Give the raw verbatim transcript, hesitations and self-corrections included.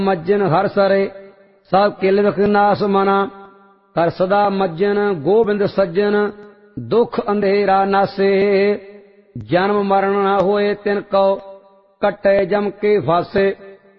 मज्जन हर सरे सब किल विख नास मना कर सदा मज्जन गोबिंद सज्जन दुख अंधेरा नासे जन्म मरण ना होए तिन को कटे जम के फासे